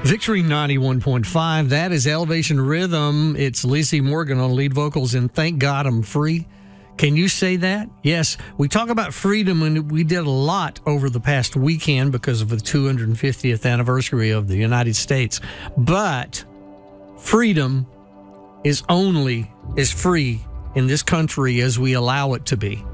Victory 91.5, that is Elevation Rhythm. It's Lizzie Morgan on lead vocals, and thank God I'm free. Can you say that? Yes, we talk about freedom, and we did a lot over the past weekend because of the 250th anniversary of the United States. But freedom is only as free in this country as we allow it to be.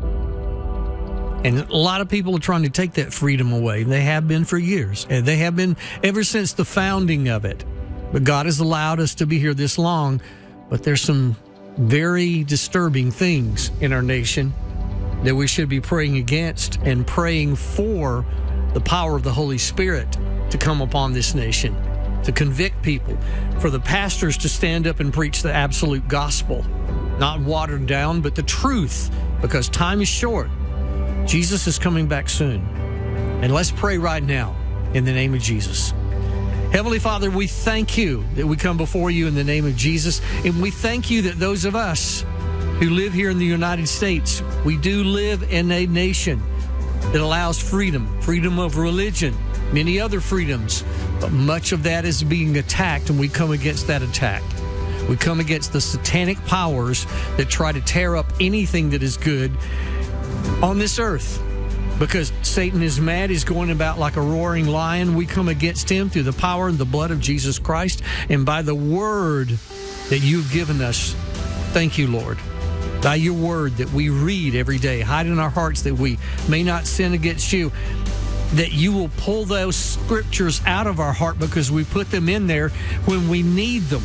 And a lot of people are trying to take that freedom away. They have been for years. And they have been ever since the founding of it. But God has allowed us to be here this long. But there's some very disturbing things in our nation that we should be praying against and praying for the power of the Holy Spirit to come upon this nation, to convict people, for the pastors to stand up and preach the absolute gospel, not watered down, but the truth, because time is short. Jesus is coming back soon. And let's pray right now in the name of Jesus. Heavenly Father, we thank you that we come before you in the name of Jesus. And we thank you that those of us who live here in the United States, we do live in a nation that allows freedom, freedom of religion, many other freedoms. But much of that is being attacked, and we come against that attack. We come against the satanic powers that try to tear up anything that is good on this earth, because Satan is mad. He's going about like a roaring lion. We come against him through the power and the blood of Jesus Christ and by the word that you've given us. Thank you, Lord. By your word that we read every day, hide in our hearts that we may not sin against you, that you will pull those scriptures out of our heart because we put them in there when we need them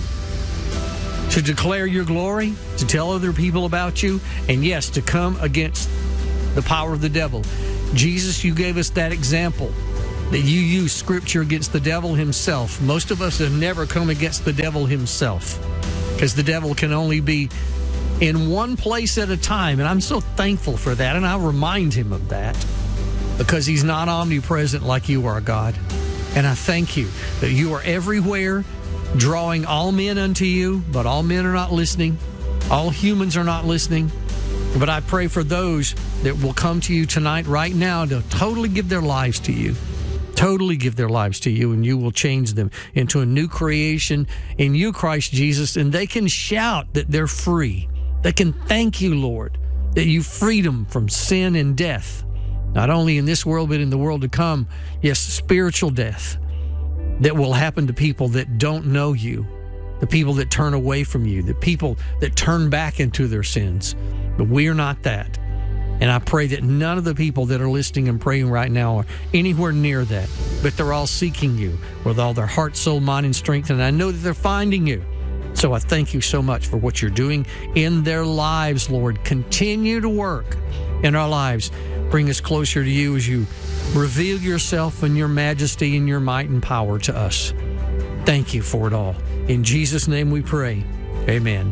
to declare your glory, to tell other people about you, and yes, to come against the power of the devil. Jesus, you gave us that example, that you use scripture against the devil himself. Most of us have never come against the devil himself, because the devil can only be in one place at a time, and I'm so thankful for that, and I remind him of that, because he's not omnipresent like you are, God. And I thank you that you are everywhere, drawing all men unto you, but all men are not listening. All humans are not listening. But I pray for those that will come to you tonight, right now, to totally give their lives to you. Totally give their lives to you, and you will change them into a new creation in you, Christ Jesus, and they can shout that they're free. They can thank you, Lord, that you freed them from sin and death, not only in this world, but in the world to come. Yes, spiritual death that will happen to people that don't know you, the people that turn away from you, the people that turn back into their sins. But we are not that. And I pray that none of the people that are listening and praying right now are anywhere near that, but they're all seeking you with all their heart, soul, mind, and strength. And I know that they're finding you. So I thank you so much for what you're doing in their lives, Lord. Continue to work in our lives. Bring us closer to you as you reveal yourself and your majesty and your might and power to us. Thank you for it all. In Jesus' name we pray. Amen.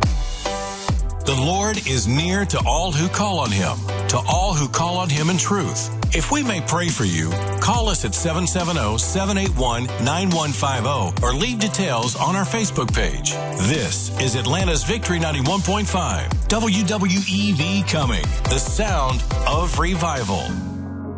The Lord is near to all who call on him, to all who call on him in truth. If we may pray for you, call us at 770-781-9150 or leave details on our Facebook page. This is Atlanta's Victory 91.5, WWEV coming, the sound of revival.